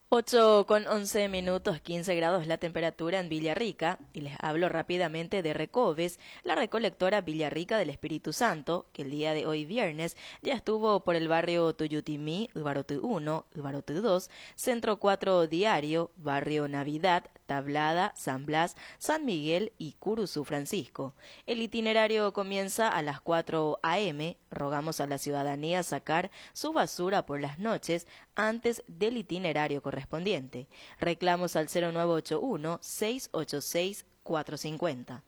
8:11, 15 grados la temperatura en Villarrica, y les hablo rápidamente de Recoves, la recolectora Villarrica del Espíritu Santo, que el día de hoy viernes ya estuvo por el barrio Tuyutimí, Ubarotu 1, Ubarotu 2, Centro 4 Diario, Barrio Navidad, Tablada, San Blas, San Miguel y Curuzú Francisco. El itinerario comienza a las 4 a.m. Rogamos a la ciudadanía sacar su basura por las noches antes del itinerario correspondiente. Reclamos al 0981-686-450.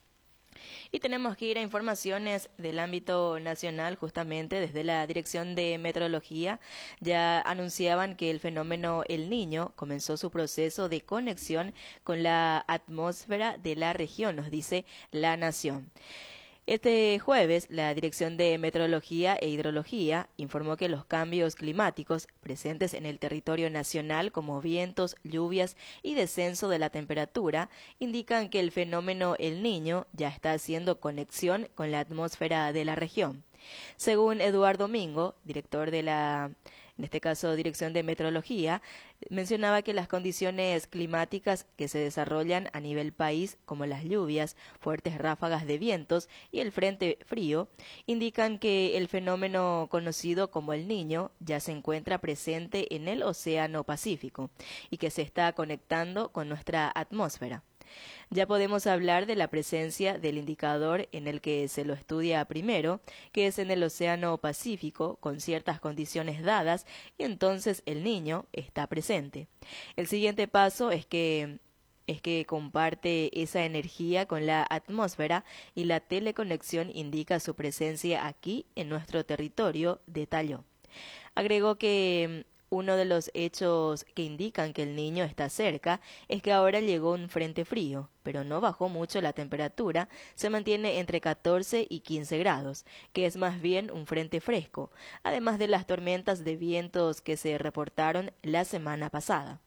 Y tenemos que ir a informaciones del ámbito nacional, justamente desde la Dirección de Meteorología. Ya anunciaban que el fenómeno El Niño comenzó su proceso de conexión con la atmósfera de la región, nos dice La Nación. Este jueves, la Dirección de Meteorología e Hidrología informó que los cambios climáticos presentes en el territorio nacional, como vientos, lluvias y descenso de la temperatura, indican que el fenómeno El Niño ya está haciendo conexión con la atmósfera de la región. Según Eduardo Mingo, director de en este caso Dirección de Meteorología, mencionaba que las condiciones climáticas que se desarrollan a nivel país, como las lluvias, fuertes ráfagas de vientos y el frente frío, indican que el fenómeno conocido como el Niño ya se encuentra presente en el Océano Pacífico y que se está conectando con nuestra atmósfera. Ya podemos hablar de la presencia del indicador en el que se lo estudia primero, que es en el Océano Pacífico, con ciertas condiciones dadas, y entonces el Niño está presente. El siguiente paso es que comparte esa energía con la atmósfera y la teleconexión indica su presencia aquí en nuestro territorio, detalló. Agregó que uno de los hechos que indican que el Niño está cerca es que ahora llegó un frente frío, pero no bajó mucho la temperatura, se mantiene entre 14 y 15 grados, que es más bien un frente fresco, además de las tormentas de vientos que se reportaron la semana pasada.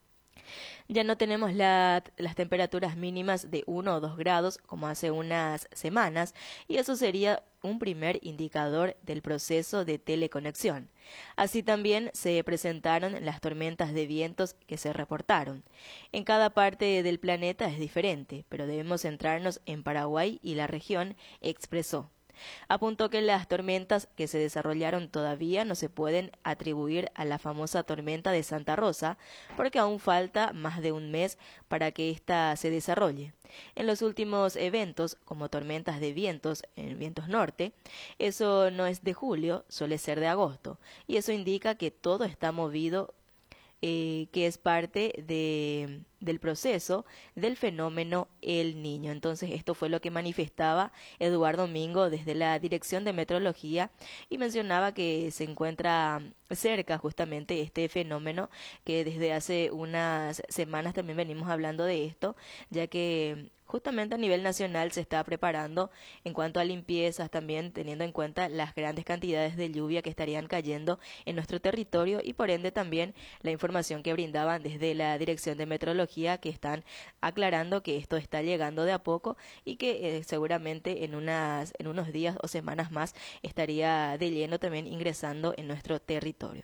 Ya no tenemos las temperaturas mínimas de 1 o 2 grados como hace unas semanas, y eso sería un primer indicador del proceso de teleconexión. Así también se presentaron las tormentas de vientos que se reportaron. En cada parte del planeta es diferente, pero debemos centrarnos en Paraguay y la región, expresó. Apuntó que las tormentas que se desarrollaron todavía no se pueden atribuir a la famosa tormenta de Santa Rosa, porque aún falta más de un mes para que ésta se desarrolle. En los últimos eventos, como tormentas de vientos en vientos norte, eso no es de julio, suele ser de agosto, y eso indica que todo está movido, que es parte del proceso del fenómeno El Niño. Entonces, esto fue lo que manifestaba Eduardo Mingo desde la Dirección de Meteorología, y mencionaba que se encuentra cerca justamente este fenómeno, que desde hace unas semanas también venimos hablando de esto, ya que justamente a nivel nacional se está preparando en cuanto a limpiezas, también teniendo en cuenta las grandes cantidades de lluvia que estarían cayendo en nuestro territorio, y por ende también la información que brindaban desde la Dirección de Meteorología, que están aclarando que esto está llegando de a poco y que seguramente en unos días o semanas más estaría de lleno también ingresando en nuestro territorio.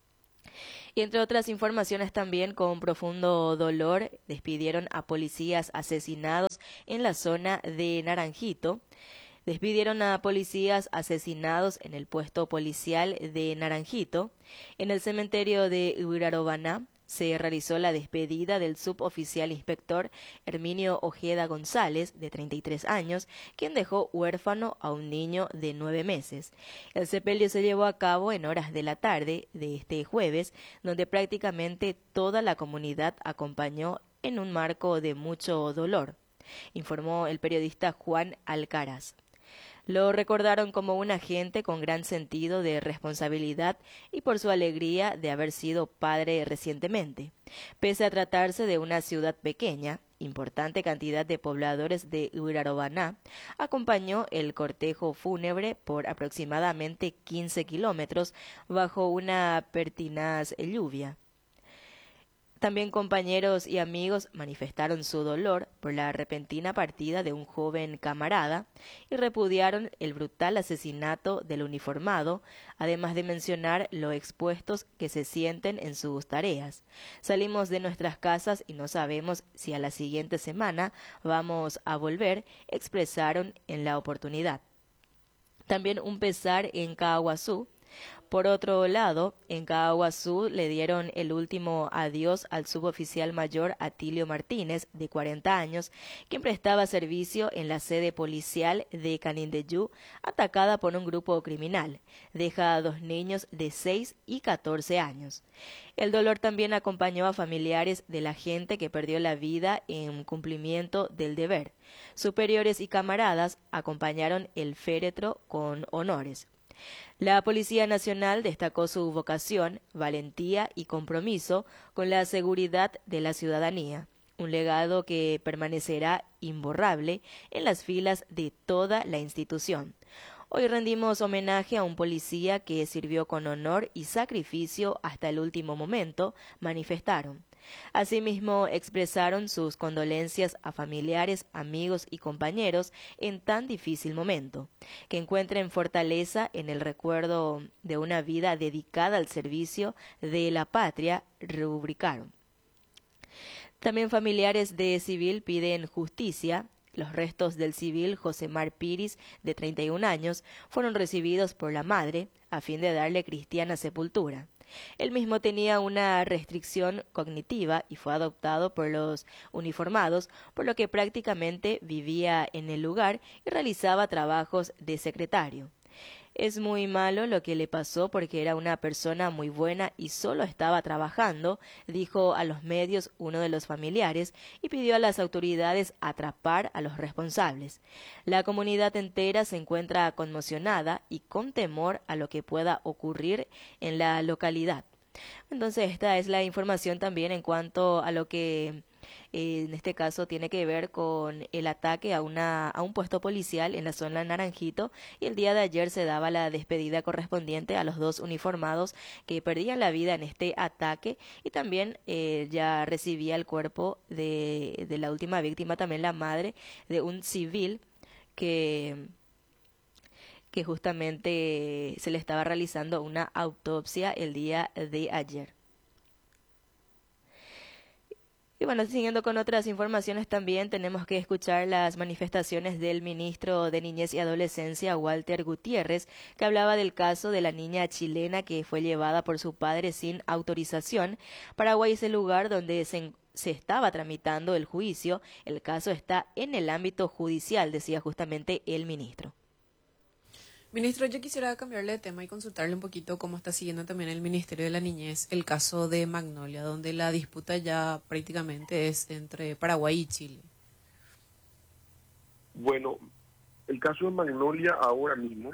Y entre otras informaciones también, con profundo dolor, despidieron a policías asesinados en la zona de Naranjito. Despidieron a policías asesinados en el puesto policial de Naranjito. En el cementerio de Uirarobaná se realizó la despedida del suboficial inspector Herminio Ojeda González, de 33 años, quien dejó huérfano a un niño de 9 meses. El sepelio se llevó a cabo en horas de la tarde de este jueves, donde prácticamente toda la comunidad acompañó en un marco de mucho dolor, informó el periodista Juan Alcaraz. Lo recordaron como un agente con gran sentido de responsabilidad y por su alegría de haber sido padre recientemente. Pese a tratarse de una ciudad pequeña, importante cantidad de pobladores de Uirarobaná acompañó el cortejo fúnebre por aproximadamente 15 kilómetros bajo una pertinaz lluvia. También compañeros y amigos manifestaron su dolor por la repentina partida de un joven camarada y repudiaron el brutal asesinato del uniformado, además de mencionar lo expuestos que se sienten en sus tareas. Salimos de nuestras casas y no sabemos si a la siguiente semana vamos a volver, expresaron en la oportunidad. También un pesar en Caaguazú. Por otro lado, en Caaguazú le dieron el último adiós al suboficial mayor Atilio Martínez, de 40 años, quien prestaba servicio en la sede policial de Canindeyú, atacada por un grupo criminal. Deja a 2 niños de 6 y 14 años. El dolor también acompañó a familiares de la gente que perdió la vida en cumplimiento del deber. Superiores y camaradas acompañaron el féretro con honores. La Policía Nacional destacó su vocación, valentía y compromiso con la seguridad de la ciudadanía, un legado que permanecerá imborrable en las filas de toda la institución. Hoy rendimos homenaje a un policía que sirvió con honor y sacrificio hasta el último momento, manifestaron. Asimismo, expresaron sus condolencias a familiares, amigos y compañeros en tan difícil momento, que encuentren fortaleza en el recuerdo de una vida dedicada al servicio de la patria, rubricaron. También familiares de civil piden justicia. Los restos del civil Josemar Piris, de 31 años, fueron recibidos por la madre a fin de darle cristiana sepultura. Él mismo tenía una restricción cognitiva y fue adoptado por los uniformados, por lo que prácticamente vivía en el lugar y realizaba trabajos de secretario. Es muy malo lo que le pasó porque era una persona muy buena y solo estaba trabajando, dijo a los medios uno de los familiares y pidió a las autoridades atrapar a los responsables. La comunidad entera se encuentra conmocionada y con temor a lo que pueda ocurrir en la localidad. Entonces, esta es la información también en cuanto a lo que en este caso tiene que ver con el ataque a un puesto policial en la zona Naranjito, y el día de ayer se daba la despedida correspondiente a los 2 uniformados que perdían la vida en este ataque, y también ya recibía el cuerpo de la última víctima, también la madre de un civil que justamente se le estaba realizando una autopsia el día de ayer. Y bueno, siguiendo con otras informaciones también tenemos que escuchar las manifestaciones del ministro de Niñez y Adolescencia, Walter Gutiérrez, que hablaba del caso de la niña chilena que fue llevada por su padre sin autorización. Paraguay es el lugar donde se estaba tramitando el juicio. El caso está en el ámbito judicial, decía justamente el ministro. Ministro, yo quisiera cambiarle de tema y consultarle un poquito cómo está siguiendo también el Ministerio de la Niñez el caso de Magnolia, donde la disputa ya prácticamente es entre Paraguay y Chile. Bueno, el caso de Magnolia ahora mismo,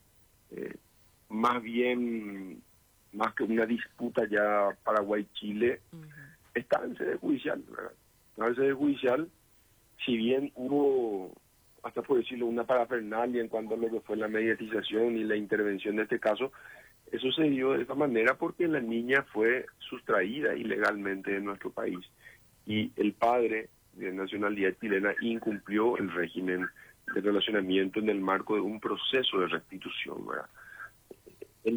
más bien, más que una disputa ya Paraguay-Chile, está en sede judicial, ¿verdad? Está en sede judicial, si bien hubo, hasta por decirlo, una parafernalia en cuanto a lo que fue la mediatización y la intervención de este caso, eso se dio de esta manera porque la niña fue sustraída ilegalmente de nuestro país y el padre de nacionalidad chilena incumplió el régimen de relacionamiento en el marco de un proceso de restitución, ¿verdad? Él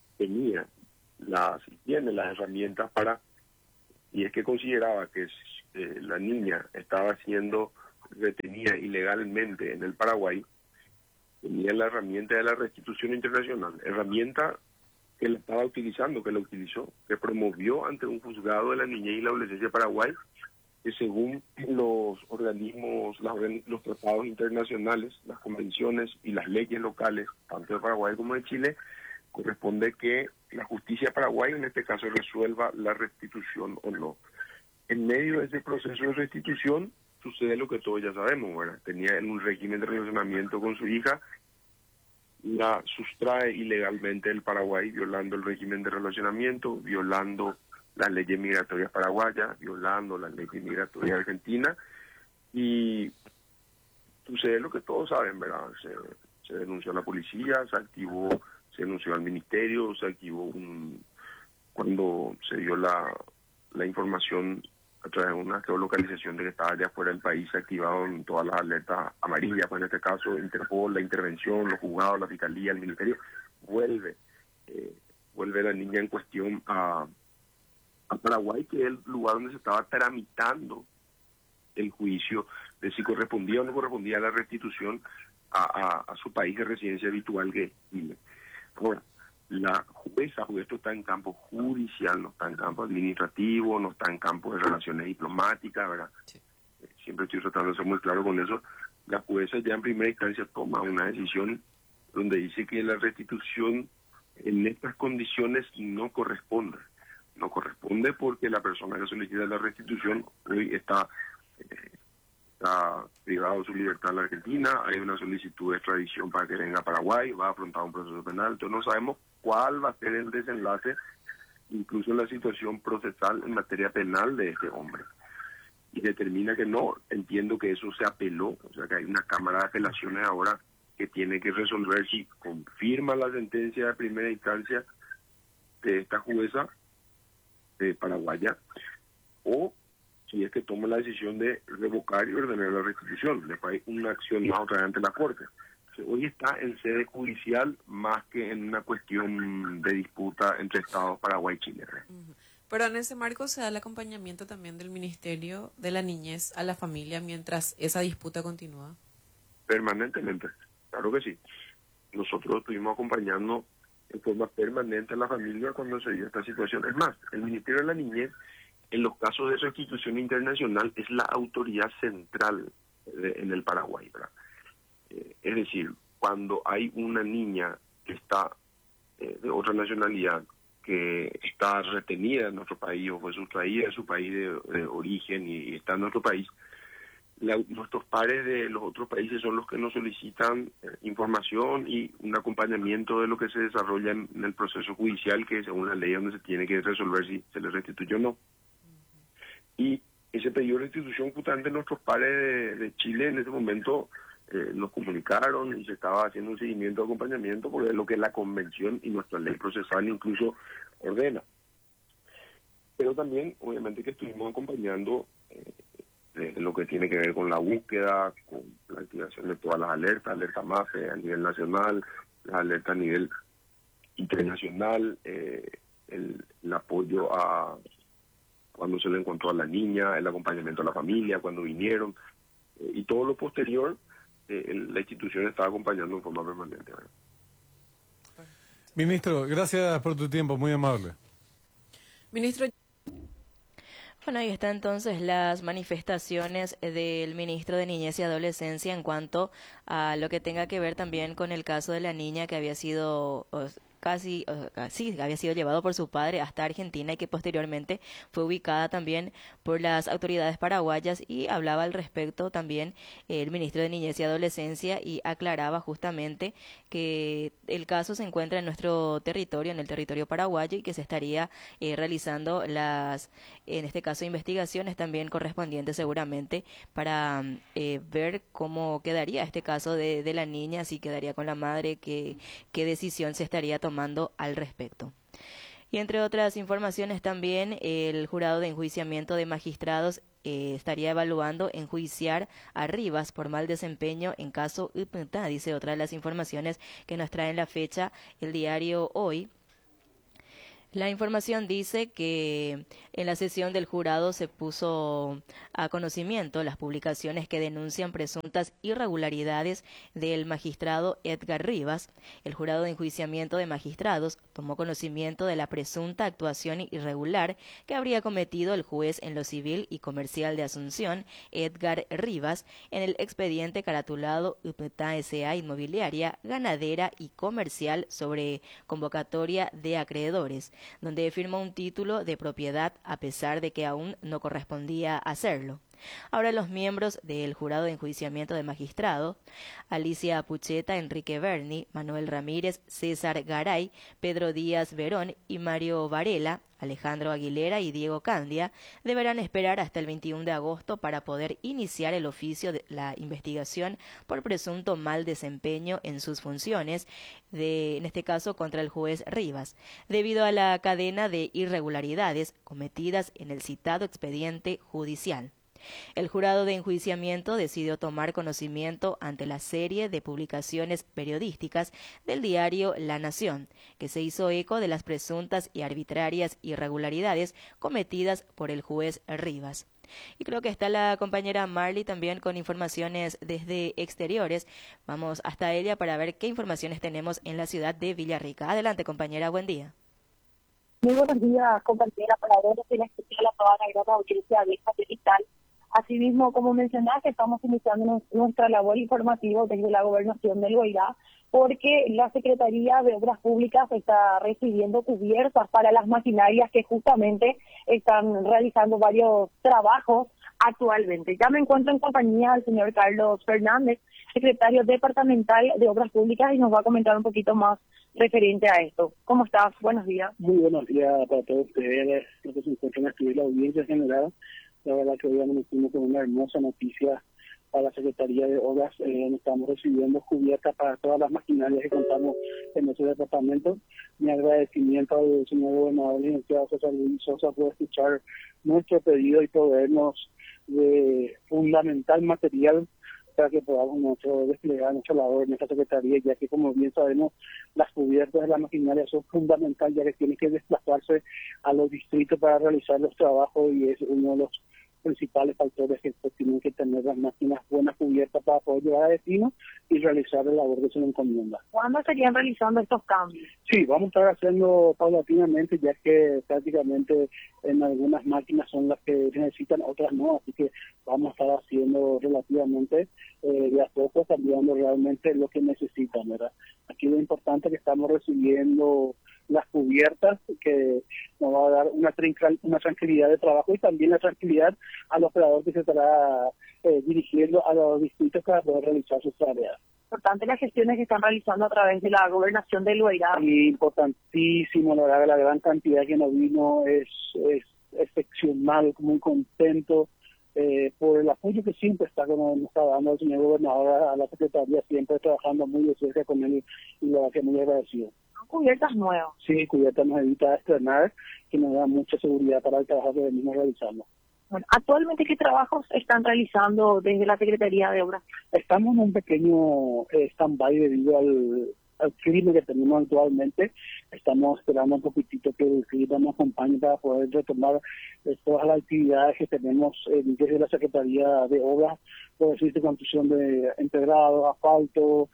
tiene las herramientas para, y es que consideraba que la niña estaba siendo retenida ilegalmente en el Paraguay, tenía la herramienta de la restitución internacional, herramienta que la estaba utilizando, que la utilizó, que promovió ante un juzgado de la niñez y la adolescencia de Paraguay, que según los organismos, los tratados internacionales, las convenciones y las leyes locales, tanto de Paraguay como de Chile, corresponde que la justicia paraguaya en este caso resuelva la restitución o no. En medio de ese proceso de restitución sucede lo que todos ya sabemos, ¿verdad? Tenía un régimen de relacionamiento con su hija, la sustrae ilegalmente del Paraguay, violando el régimen de relacionamiento, violando las leyes migratorias paraguayas, violando las leyes migratorias argentinas, y sucede lo que todos saben, ¿verdad? Se denunció a la policía, se denunció al ministerio, se activó cuando se dio la la información a través de una geolocalización de que estaba ya fuera del país, se activaron todas las alertas amarillas, pues en este caso Interpol, la intervención, los juzgados, la fiscalía, el ministerio, vuelve la niña en cuestión a Paraguay, que es el lugar donde se estaba tramitando el juicio de si correspondía o no correspondía la restitución a su país de residencia habitual, que es Chile. Ahora, la jueza, esto está en campo judicial, no está en campo administrativo, no está en campo de relaciones diplomáticas, ¿verdad? Sí. Siempre estoy tratando de ser muy claro con eso. La jueza ya en primera instancia toma una decisión donde dice que la restitución en estas condiciones no corresponde. No corresponde porque la persona que solicita la restitución hoy está privado de su libertad en la Argentina, hay una solicitud de extradición para que venga a Paraguay, va a afrontar un proceso penal, entonces no sabemos cuál va a ser el desenlace, incluso en la situación procesal en materia penal de este hombre. Y determina que no, entiendo que eso se apeló, o sea que hay una cámara de apelaciones ahora que tiene que resolver si confirma la sentencia de primera instancia de esta jueza paraguaya o si es que toma la decisión de revocar y ordenar la restitución. Después hay una acción más otra vez ante la Corte. Hoy está en sede judicial más que en una cuestión de disputa entre Estados Paraguay y Chile. Ujú. Pero en ese marco se da el acompañamiento también del Ministerio de la Niñez a la familia mientras esa disputa continúa. Permanentemente, claro que sí. Nosotros estuvimos acompañando en forma permanente a la familia cuando se dio esta situación. Es más, el Ministerio de la Niñez, en los casos de restitución internacional, es la autoridad central en el Paraguay, ¿verdad? Es decir, cuando hay una niña que está de otra nacionalidad, que está retenida en nuestro país o fue sustraída de su país de origen y está en nuestro país, nuestros pares de los otros países son los que nos solicitan información y un acompañamiento de lo que se desarrolla en el proceso judicial, que según la ley donde se tiene que resolver si se le restituye o no. Y ese pedido de restitución, justamente nuestros pares de Chile en ese momento nos comunicaron y se estaba haciendo un seguimiento de acompañamiento porque es lo que la convención y nuestra ley procesal incluso ordena. Pero también, obviamente, que estuvimos acompañando lo que tiene que ver con la búsqueda, con la activación de todas las alertas, alerta MAFE a nivel nacional, las alertas a nivel internacional, el apoyo a cuando se le encontró a la niña, el acompañamiento a la familia, cuando vinieron, y todo lo posterior, la institución está acompañando en forma permanente. ¿Verdad? Ministro, gracias por tu tiempo, muy amable. Ministro. Bueno, ahí están entonces las manifestaciones del ministro de Niñez y Adolescencia en cuanto a lo que tenga que ver también con el caso de la niña que había sido había sido llevado por su padre hasta Argentina y que posteriormente fue ubicada también por las autoridades paraguayas, y hablaba al respecto también el ministro de Niñez y Adolescencia y aclaraba justamente que el caso se encuentra en nuestro territorio, en el territorio paraguayo, y que se estaría realizando en este caso, investigaciones también correspondientes seguramente para ver cómo quedaría este caso de la niña, si quedaría con la madre, qué decisión se estaría tomando al respecto. Y entre otras informaciones también, el jurado de enjuiciamiento de magistrados estaría evaluando enjuiciar a Rivas por mal desempeño en caso UPNTA, dice otra de las informaciones que nos trae en la fecha el diario Hoy. La información dice que en la sesión del jurado se puso a conocimiento las publicaciones que denuncian presuntas irregularidades del magistrado Edgar Rivas. El jurado de enjuiciamiento de magistrados tomó conocimiento de la presunta actuación irregular que habría cometido el juez en lo civil y comercial de Asunción, Edgar Rivas, en el expediente caratulado UPTA S.A. Inmobiliaria, Ganadera y Comercial sobre convocatoria de acreedores, donde firmó un título de propiedad a pesar de que aún no correspondía hacerlo. Ahora los miembros del jurado de enjuiciamiento de magistrado, Alicia Pucheta, Enrique Berni, Manuel Ramírez, César Garay, Pedro Díaz Verón y Mario Varela, Alejandro Aguilera y Diego Candia, deberán esperar hasta el 21 de agosto para poder iniciar el oficio de la investigación por presunto mal desempeño en sus funciones, en este caso contra el juez Rivas, debido a la cadena de irregularidades cometidas en el citado expediente judicial. El jurado de enjuiciamiento decidió tomar conocimiento ante la serie de publicaciones periodísticas del diario La Nación, que se hizo eco de las presuntas y arbitrarias irregularidades cometidas por el juez Rivas. Y creo que está la compañera Marley también con informaciones desde exteriores. Vamos hasta ella para ver qué informaciones tenemos en la ciudad de Villarrica. Adelante, compañera, buen día. Muy buenos días, compañera, para ver si la especial aprobada la gran audiencia de esta capital. Asimismo, como mencionaste, estamos iniciando nuestra labor informativa desde la Gobernación del Guairá, porque la Secretaría de Obras Públicas está recibiendo cubiertas para las maquinarias que justamente están realizando varios trabajos actualmente. Ya me encuentro en compañía del señor Carlos Fernández, secretario departamental de Obras Públicas, y nos va a comentar un poquito más referente a esto. ¿Cómo estás? Buenos días. Muy buenos días para todos ustedes, los que se encuentran aquí en la audiencia general. La verdad que hoy amanecimos con una hermosa noticia para la Secretaría de Obras. Estamos recibiendo cubiertas para todas las maquinarias que contamos en nuestro departamento. Mi agradecimiento al señor gobernador, licenciado César Luis Sosa, por escuchar nuestro pedido y proveernos de fundamental material para que podamos desplegar nuestra labor en esta Secretaría, ya que, como bien sabemos, las cubiertas de la maquinaria son fundamentales, ya que tienen que desplazarse a los distritos para realizar los trabajos, y es uno de los principales factores que tienen que tener las máquinas buenas cubiertas para poder llegar a destino y realizar la labor que se le encomienda. ¿Cuándo estarían realizando estos cambios? Sí, vamos a estar haciendo paulatinamente, ya que prácticamente en algunas máquinas son las que necesitan, otras no, así que vamos a estar haciendo relativamente de a poco, cambiando realmente lo que necesitan, ¿verdad? Aquí lo importante es que estamos recibiendo las cubiertas, que nos va a dar una tranquilidad de trabajo, y también la tranquilidad al operador que se estará dirigiendo a los distritos para poder realizar sus tareas. Importante las gestiones que están realizando a través de la Gobernación del Guairá. Y importantísimo, la verdad, la gran cantidad que nos vino es excepcional, muy contento por el apoyo que siempre está dando el señor gobernador a la Secretaría, siempre trabajando muy de cerca con él, y la verdad que muy agradecido. Cubiertas nuevas. Sí, cubiertas nos evita estrenar, que nos da mucha seguridad para el trabajo que venimos realizando. Bueno, actualmente, ¿qué trabajos están realizando desde la Secretaría de Obras? Estamos en un pequeño stand-by debido al clima que tenemos actualmente. Estamos esperando un poquitito que el clima nos acompañe para poder retomar todas las actividades que tenemos desde la Secretaría de Obras, por decir, de construcción de empedrado, asfalto,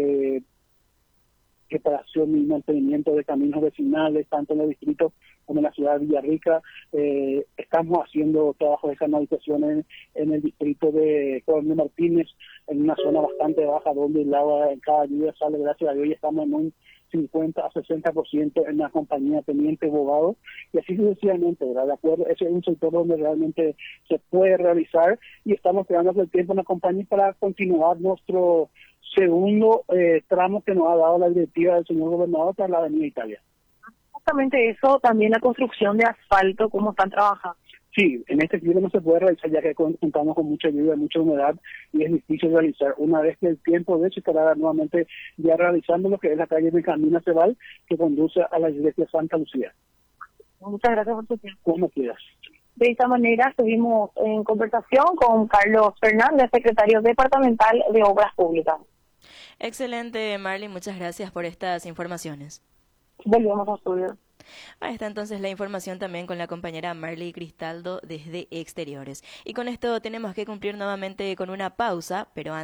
reparación y mantenimiento de caminos vecinales, tanto en el distrito como en la ciudad de Villarrica. Estamos haciendo trabajos de canalización en el distrito de Coronel Martínez, en una zona bastante baja, donde el agua en cada lluvia sale, gracias a Dios, y estamos en un 50 a 60% en la compañía Teniente Bogado, y así sucesivamente, ¿verdad? De acuerdo, ese es un sector donde realmente se puede realizar, y estamos esperando el tiempo en la compañía para continuar nuestro segundo tramo que nos ha dado la directiva del señor gobernador para la Avenida Italia. Justamente eso, también la construcción de asfalto, ¿cómo están trabajando? Sí, en este clima no se puede realizar, ya que contamos con mucha lluvia, mucha humedad, y es difícil realizar. Una vez que el tiempo de hecho estará nuevamente ya realizando lo que es la calle de Camino Cebal, que conduce a la iglesia Santa Lucía. Muchas gracias por tu tiempo. Como quieras. De esta manera estuvimos en conversación con Carlos Fernández, secretario departamental de Obras Públicas. Excelente, Marley, muchas gracias por estas informaciones. Volvemos a estudio. Ahí está entonces la información también con la compañera Marley Cristaldo desde Exteriores. Y con esto tenemos que cumplir nuevamente con una pausa, pero antes